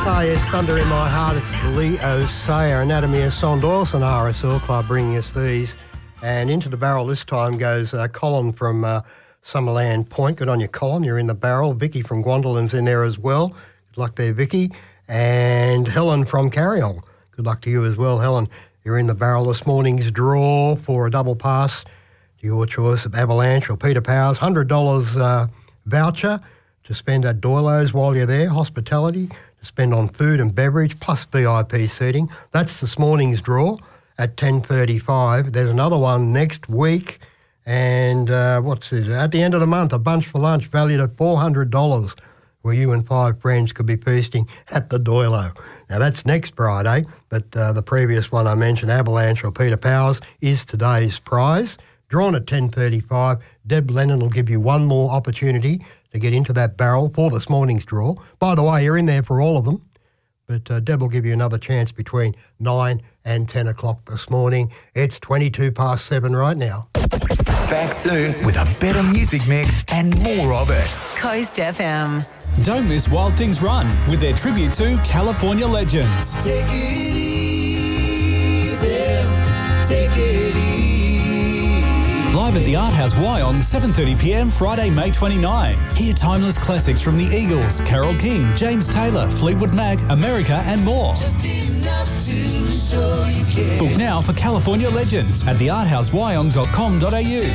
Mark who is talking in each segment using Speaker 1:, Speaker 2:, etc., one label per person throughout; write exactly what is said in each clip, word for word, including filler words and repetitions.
Speaker 1: Ah, yes, Thunder in My Heart. It's Leo Sayer, Anatomy of Son Doyleson, R S L Club, bringing us these. And into the barrel this time goes uh, Colin from uh, Summerland Point. Good on you, Colin. You're in the barrel. Vicky from Gwondolen's in there as well. Good luck there, Vicky. And Helen from Carryall. Good luck to you as well, Helen. You're in the barrel this morning's draw for a double pass to your choice of Avalanche or Peter Powers. one hundred dollars uh, voucher to spend at Doyle's while you're there. Hospitality to spend on food and beverage plus V I P seating. That's this morning's draw at ten thirty-five. There's another one next week. And uh, what's it? At the end of the month, a bunch for lunch valued at four hundred dollars where you and five friends could be feasting at the Doylo. Now, that's next Friday, but uh, the previous one I mentioned, Avalanche or Peter Powers, is today's prize. Drawn at ten thirty-five, Deb Lennon will give you one more opportunity to get into that barrel for this morning's draw. By the way, you're in there for all of them, but uh, Deb will give you another chance between nine and ten o'clock this morning. It's twenty-two past seven right now.
Speaker 2: Back soon with a better music mix and more of it.
Speaker 3: Coast F M.
Speaker 4: Don't miss Wild Things Run with their tribute to California legends.
Speaker 5: Take it easy, take it easy.
Speaker 4: Live at the Art House Wyong, seven thirty p m Friday, May twenty-ninth. Hear timeless classics from the Eagles, Carole King, James Taylor, Fleetwood Mac, America and more.
Speaker 5: Just enough to show you care.
Speaker 4: Book now for California legends at the art house wyong dot com dot a u.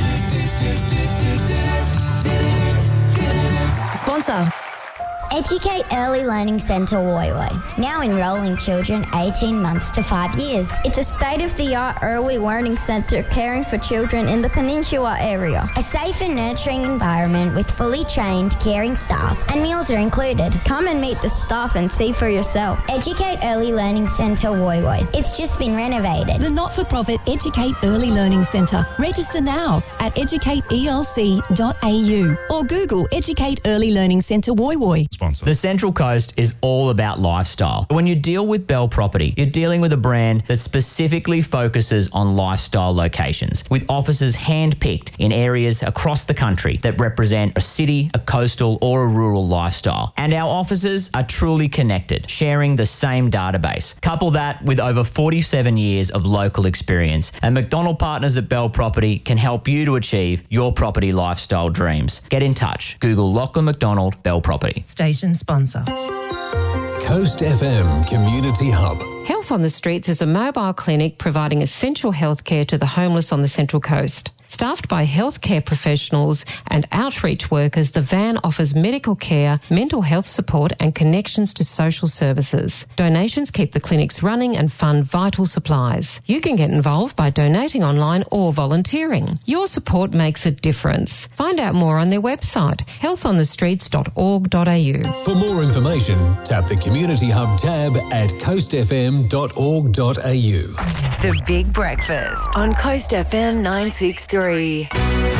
Speaker 6: Sponsor.
Speaker 7: Educate Early Learning Centre Woy Woy, now enrolling children eighteen months to five years.
Speaker 8: It's a state-of-the-art early learning centre caring for children in the Peninsula area.
Speaker 7: A safe and nurturing environment with fully trained, caring staff, and meals are included.
Speaker 8: Come and meet the staff and see for yourself.
Speaker 7: Educate Early Learning Centre Woy Woy. It's just been renovated.
Speaker 6: The not-for-profit Educate Early Learning Centre. Register now at educate e l c dot a u or Google Educate Early Learning Centre Woy Woy.
Speaker 9: The Central Coast is all about lifestyle. When you deal with Bell Property, you're dealing with a brand that specifically focuses on lifestyle locations, with offices hand-picked in areas across the country that represent a city, a coastal or a rural lifestyle. And our offices are truly connected, sharing the same database. Couple that with over forty-seven years of local experience, and McDonald Partners at Bell Property can help you to achieve your property lifestyle dreams. Get in touch. Google Lachlan McDonald Bell Property.
Speaker 3: Station sponsor.
Speaker 10: Coast F M Community Hub.
Speaker 11: Health on the Streets is a mobile clinic providing essential healthcare to the homeless on the Central Coast. Staffed by healthcare professionals and outreach workers, the van offers medical care, mental health support and connections to social services. Donations keep the clinics running and fund vital supplies. You can get involved by donating online or volunteering. Your support makes a difference. Find out more on their website, health on the streets dot org dot a u.
Speaker 10: For more information, tap the Community Hub tab at coast f m dot org dot a u.
Speaker 3: The Big Breakfast on Coast F M nine six three.